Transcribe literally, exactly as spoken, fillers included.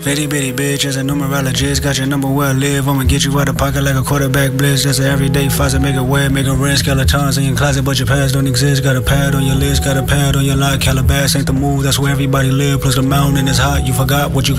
Bitty bitty bitch, as a numerologist, got your number where I live. I'ma get you out of pocket like a quarterback blitz. That's an everyday faucet, make it wet, make it rinse. Skeletons in your closet, but your past don't exist. Got a pad on your list, got a pad on your lot. Calabash ain't the move, that's where everybody live. Plus the mountain is hot, you forgot what you